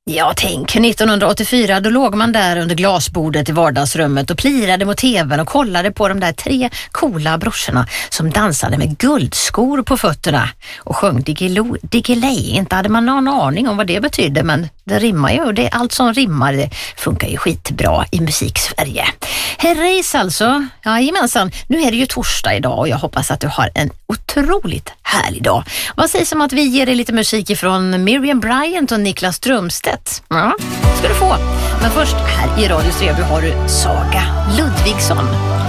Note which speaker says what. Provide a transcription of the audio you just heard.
Speaker 1: Ja, tänk 1984, då låg man där under glasbordet i vardagsrummet och plirade mot tvn och kollade på de där 3 coola brorsorna som dansade med guldskor på fötterna och sjöng Diggiley. Inte hade man någon aning om vad det betydde, men det rimmar ju och det, allt som rimmar det funkar ju skitbra i musik-Sverige. Herreys alltså, ja gemensamt, nu är det ju torsdag idag och jag hoppas att du har en otroligt härlig dag. Vad sägs om att vi ger dig lite musik ifrån Miriam Bryant och Niklas Strömstedt? Ja, ska du få. Men först här i Radio Ströby har du Saga Ludvigsson.